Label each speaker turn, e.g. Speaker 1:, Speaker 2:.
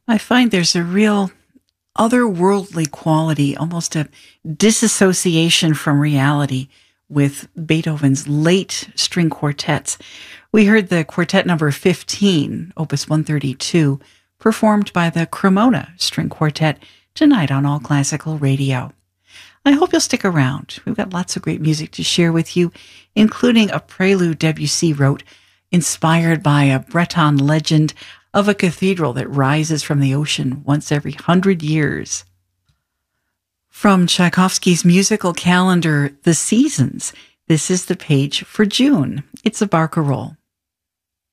Speaker 1: I find there's a real otherworldly quality, almost a disassociation from reality with Beethoven's late string quartets. We heard the quartet number 15, opus 132, performed by the Cremona String Quartet tonight on All Classical Radio. I hope you'll stick around. We've got lots of great music to share with you, including a prelude Debussy wrote, inspired by a Breton legend of a cathedral that rises from the ocean once every 100 years. From Tchaikovsky's musical calendar, The Seasons, this is the page for June. It's a barcarolle.